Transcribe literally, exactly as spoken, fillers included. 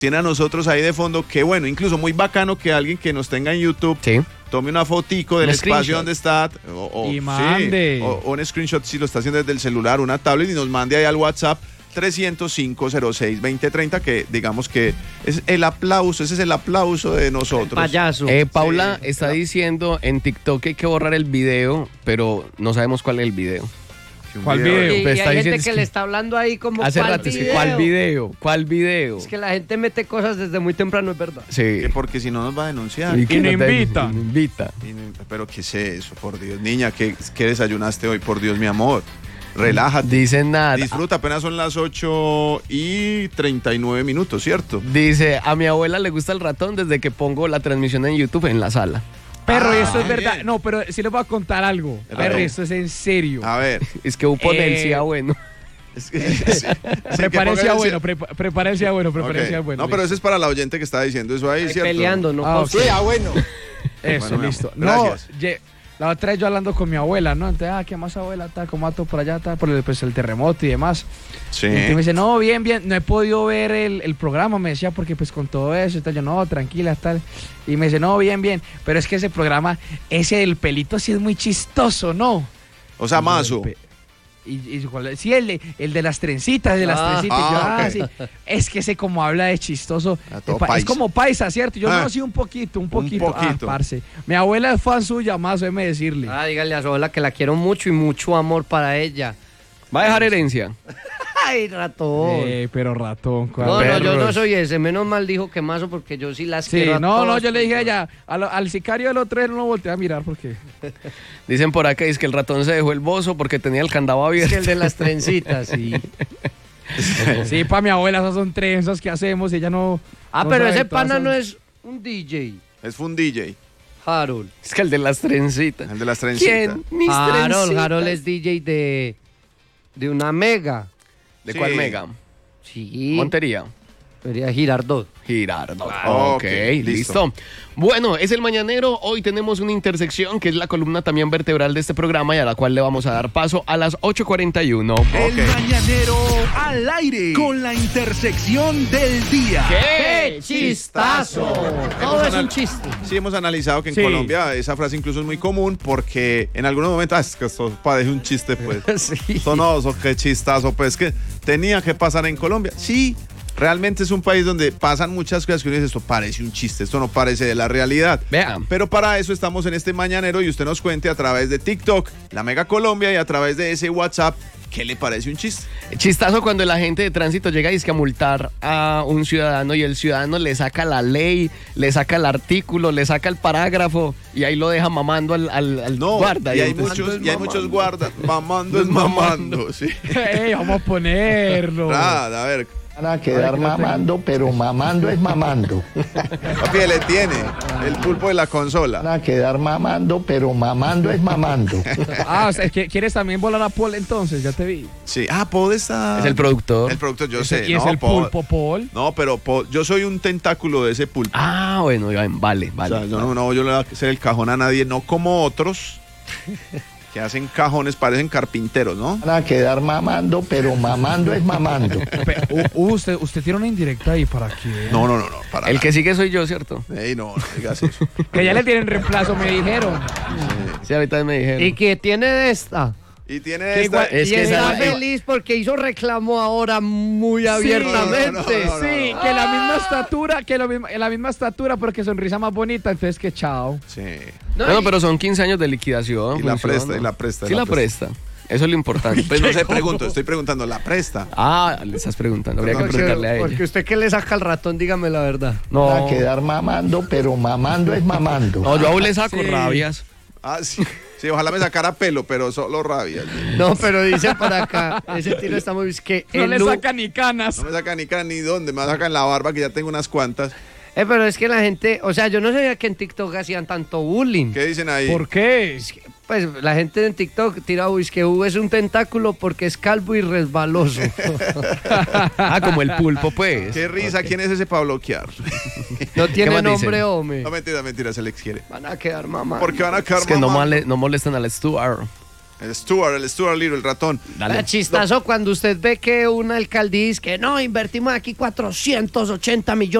tiene a nosotros ahí de fondo, que bueno, incluso muy bacano que alguien que nos tenga en YouTube sí. tome una fotico del un espacio donde está, o, o, y mande. Sí, o, o un screenshot si lo está haciendo desde el celular, una tablet, y nos mande ahí al WhatsApp trescientos cinco cero seis veinte treinta, que digamos que es el aplauso, ese es el aplauso de nosotros. El payaso. Eh, Paula Sí. está diciendo en TikTok que hay que borrar el video, pero no sabemos cuál es el video. ¿Cuál video? Y, Pues y está hay gente diciendo que es le que- está hablando ahí como Hace ¿cuál rato, es que, video? ¿cuál video? ¿Cuál video? Es que la gente mete cosas desde muy temprano, es verdad. Sí. Que porque si no nos va a denunciar. Y que Y no no te- invita. no invita. Y no- Pero ¿qué es eso? Por Dios, niña, ¿qué, qué desayunaste hoy? Por Dios, mi amor. Relájate. Dicen nada. Disfruta, apenas son las ocho y treinta y nueve minutos, ¿cierto? Dice, a mi abuela le gusta el ratón desde que pongo la transmisión en YouTube en la sala. Perro, Ah, y esto es verdad. bien. No, pero sí les voy a contar algo. A Perro, ver. esto es en serio. A ver. Es que un ponel Eh, sí, ah, bueno. Es que- sí, sí, que Prepárense pongan a bueno, ese- prepa- prepárense a bueno, Ok. prepárense a bueno. No, pero ese es para la oyente que está diciendo eso ahí, Ahí ¿cierto? peleando, no Ah, con- ok. bueno. Eso, Bueno, mi listo. amor, No, gracias. ye- la otra vez yo hablando con mi abuela, ¿no? Entonces, ah, ¿qué más abuela? Tal, ¿cómo va todo por allá? Tal, por el, pues, el terremoto y demás. Sí. Y entonces me dice, no, bien, bien, no he podido ver el, el programa, me decía, porque pues con todo eso y tal, yo, no, tranquila, tal. Y me dice, no, bien, bien, pero es que ese programa, ese del pelito sí es muy chistoso, ¿no? O sea, mazo. Y, y cuál- sí, el de, el de las trencitas, el de las Ah, trencitas. Y yo, ah, ah, ok. sí. Es que ese como habla de chistoso. Ah, todo es pa- es paisa. como paisa, ¿cierto? Yo Ah. no, sí, un poquito, un poquito. poquito. Ah, parce. Mi abuela es fan suya, más déjeme decirle. Ah, dígale a su abuela que la quiero mucho y mucho amor para ella. Va a dejar herencia. Ay, ratón. Eh, pero ratón, ¿cuál? no, no, yo Perros. no soy ese. Menos mal dijo que mazo porque yo sí las Sí, quiero a no, no, todas. yo le dije a ella, al, al sicario del otro él no lo volteé a mirar porque. Dicen por acá, es que el ratón se dejó el bozo porque tenía el candado Es abierto. que el de las trencitas, sí. Sí, para mi abuela, esas son trenzas que hacemos, ella no. Ah, no pero sabe ese todas pana esas- no es un D J. Es fue un D J. Harold. Es que el de las trencitas. El de las trencitas. ¿Quién? Mis Harold, trencitas. Harold es D J de, de una mega. ¿De Sí. cuál mega? Sí. Montería. Sería Girardot. Girardot. Claro. Ok, Ok, listo. listo. Bueno, es el Mañanero. Hoy tenemos una intersección que es la columna también vertebral de este programa y a la cual le vamos a dar paso a las ocho cuarenta y uno. El Ok. Mañanero al aire con la intersección del día. ¡Qué chistazo! Todo es un chiste. Sí, hemos analizado que en Sí. Colombia esa frase incluso es muy común porque en algunos momentos, ah, es que esto parece un chiste, pues. Sí. Esto no, eso qué chistazo, pues que tenía que pasar en Colombia. Sí, realmente es un país donde pasan muchas cosas que uno dice, esto parece un chiste, esto no parece de la realidad. Vean. Pero para eso estamos en este Mañanero y usted nos cuente a través de TikTok, la Mega Colombia, y a través de ese WhatsApp, ¿qué le parece un chiste? Chistazo cuando el agente de tránsito llega y es que a multar a un ciudadano y el ciudadano le saca la ley, le saca el artículo, le saca el parágrafo y ahí lo deja mamando al, al, al No, guarda. y hay entonces- muchos, y hay muchos guardas, mamando es mamando, sí. Ey, vamos a ponerlo. Nada, a ver, Van a quedar mamando, pero mamando es mamando. papi, le tiene el pulpo de la consola. Van a quedar mamando, pero mamando es mamando. Ah, o sea, ¿qui- ¿quieres también volar a Paul entonces? Ya te vi. Sí, ah, Paul está... Es el productor. El productor, yo Ese- sé. y es no, el Paul- pulpo Paul. No, pero Paul- yo soy un tentáculo de ese pulpo. Ah, bueno, ya, vale, vale. O sea, yo no, no, yo no le voy a hacer el cajón a nadie, no como otros que hacen cajones, parecen carpinteros, ¿no? Van a quedar mamando, pero mamando es mamando. Pe- uh, uh, usted, usted tiene una indirecta ahí para que. No, no, no, no, para El nada. que sigue soy yo, ¿cierto? Ey, no, no digas eso. Que ya le tienen reemplazo, me dijeron. Sí, ahorita me dijeron. ¿Y que tiene de esta? Y tiene Qué esta... guay- Es y que está esa- feliz porque hizo reclamo ahora muy abiertamente. no, no, no, no. Sí, que la misma estatura, que lo mismo, la misma estatura, pero que sonrisa más bonita, entonces que chao. Sí. No, Bueno, y- pero son quince años de liquidación. Y la funciona. presta, y la presta, y Sí, la la presta. Eso es lo importante. Pues no sé, pregunto, estoy preguntando, ¿la presta? Ah, le estás preguntando. Habría que Porque- preguntarle a ella. Porque usted que le saca al ratón, dígame la verdad. No, Van a quedar mamando, pero mamando es mamando. no, yo aún le saco Sí. rabias. Ah, sí. Sí, ojalá me sacara pelo, pero solo rabia. No, pero dice para acá, ese tiro está muy... Es que No el le lu- saca ni canas. No me saca ni cara ni dónde, me saca en la barba, que ya tengo unas cuantas. Eh, pero es que la gente... O sea, yo no sabía que en TikTok hacían tanto bullying. ¿Qué dicen ahí? ¿Por qué? Es que, pues la gente en TikTok tira, uy, es que U es un tentáculo porque es calvo y resbaloso. Ah, como el pulpo, pues. Qué risa, ¿quién es ese para bloquear? No tiene más nombre, dicen? hombre. No, mentira, mentira, se les quiere. Van a quedar mamá. Porque van a quedar Es que no, mamando. mole- no molestan al Stuart. El Stuart, el Stuart Little, el ratón. Es chistoso cuando usted ve que una alcaldía dice que no, invertimos aquí cuatrocientos ochenta millones